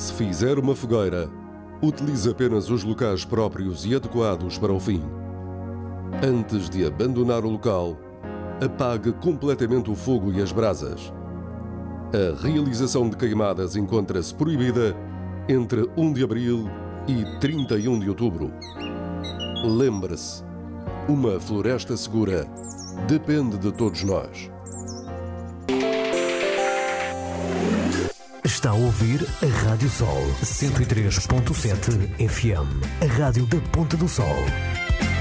Se fizer uma fogueira, utilize apenas os locais próprios e adequados para o fim. Antes de abandonar o local, apague completamente o fogo e as brasas. A realização de queimadas encontra-se proibida entre 1 de abril e 31 de outubro. Lembre-se, uma floresta segura depende de todos nós. Está a ouvir a Rádio Sol 103.7 FM, a rádio da Ponta do Sol.